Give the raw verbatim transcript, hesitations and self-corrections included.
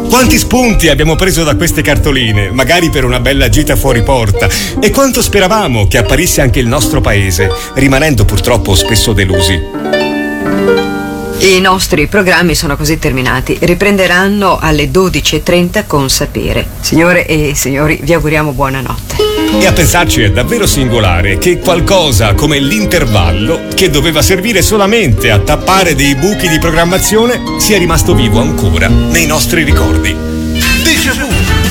Quanti spunti abbiamo preso da queste cartoline, magari per una bella gita fuori porta, e quanto speravamo che apparisse anche il nostro paese, rimanendo purtroppo spesso delusi. I nostri programmi sono così terminati. Riprenderanno alle dodici e trenta con Sapere. Signore e signori, vi auguriamo buonanotte. E a pensarci è davvero singolare che qualcosa come l'intervallo, che doveva servire solamente a tappare dei buchi di programmazione, sia rimasto vivo ancora nei nostri ricordi. Déjà vu!